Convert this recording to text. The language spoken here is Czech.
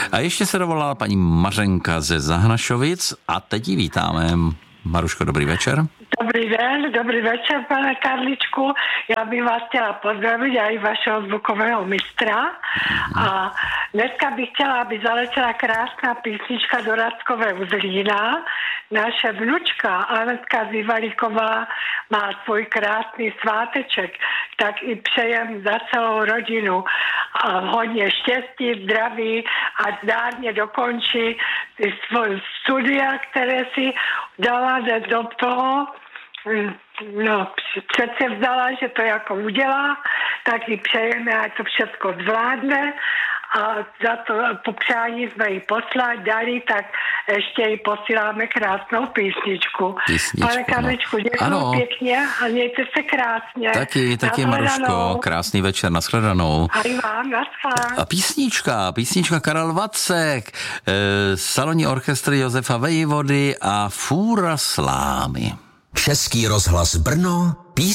A ještě se dovolala paní Mařenka ze Zahnašovic a teď ji vítáme. Maruško, dobrý večer. Dobrý večer, pane Karličku. Já bych vás chtěla pozdravit a i vašeho zvukového mistra. A dneska bych chtěla, aby zaletěla krásná písnička do Radkové u Zlína. Naše vnučka Anetka Zivalíková má svůj krásný sváteček, tak i přejem za celou rodinu a hodně štěstí, zdraví a zdárně dokončí ty svoje studia, které si dala do toho, no, přece vzala, že to jako udělá, tak ji přejeme, ať to všechno zvládne a za to popřání jsme ji poslali, dali, tak ještě ji posíláme krásnou písničku. Pane Karličku, děkuji pěkně a mějte se krásně. Taky Maruško, krásný večer, nashledanou. A i vám, nashledanou. A písnička Karel Vacek, Salonní orchestr Josefa Vejvody a Fůra slámy. Český rozhlas Brno,